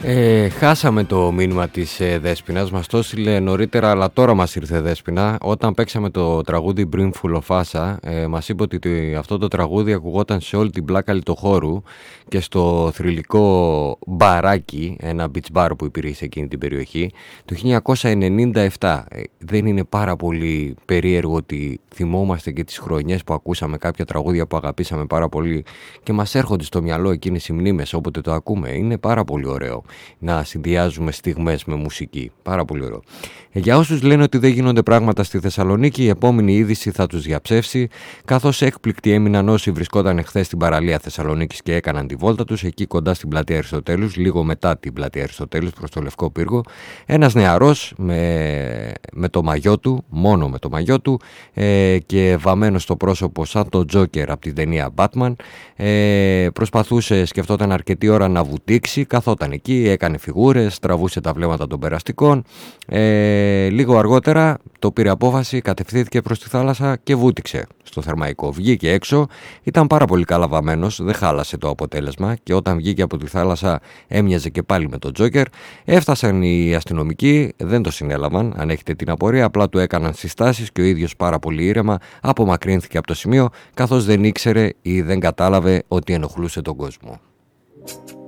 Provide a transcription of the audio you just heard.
Χάσαμε το μήνυμα της Δέσποινας, μας το έστειλε νωρίτερα, αλλά τώρα μας ήρθε Δέσποινα. Όταν παίξαμε το τραγούδι Brimful of Assa, μας είπε ότι αυτό το τραγούδι ακουγόταν σε όλη την πλάκα λιτοχώρου και στο θρυλικό μπαράκι, ένα beach bar που υπήρχε σε εκείνη την περιοχή, το 1997. Δεν είναι πάρα πολύ περίεργο ότι θυμόμαστε και τις χρονιές που ακούσαμε κάποια τραγούδια που αγαπήσαμε πάρα πολύ και μας έρχονται στο μυαλό εκείνες οι μνήμες όποτε το ακούμε. Είναι πάρα πολύ ωραίο να συνδυάζουμε στιγμές με μουσική. Πάρα πολύ ωραίο. Για όσους λένε ότι δεν γίνονται πράγματα στη Θεσσαλονίκη, η επόμενη είδηση θα τους διαψεύσει, καθώς έκπληκτοι έμειναν όσοι βρισκόταν εχθές στην παραλία Θεσσαλονίκης και έκαναν τη βόλτα τους εκεί κοντά στην πλατεία Αριστοτέλους, λίγο μετά την πλατεία Αριστοτέλους προς το Λευκό Πύργο. Ένας νεαρός με το μαγιό του, μόνο με το μαγιό του, και βαμμένο στο πρόσωπο σαν το Τζόκερ από την ταινία Batman, προσπαθούσε, σκεφτόταν αρκετή ώρα να βουτήξει, καθόταν εκεί, έκανε φιγούρες, τραβούσε τα βλέμματα των περαστικών. Λίγο αργότερα το πήρε απόφαση, κατευθύνθηκε προς τη θάλασσα και βούτυξε στο θερμαϊκό. Βγήκε έξω, ήταν πάρα πολύ καλά βαμμένος, δεν χάλασε το αποτέλεσμα και όταν βγήκε από τη θάλασσα έμοιαζε και πάλι με τον Τζόκερ. Έφτασαν οι αστυνομικοί, δεν το συνέλαβαν, αν έχετε την απορία, απλά του έκαναν συστάσεις και ο ίδιος πάρα πολύ ήρεμα απομακρύνθηκε από το σημείο, καθώς δεν ήξερε ή δεν κατάλαβε ότι ενοχλούσε τον κόσμο.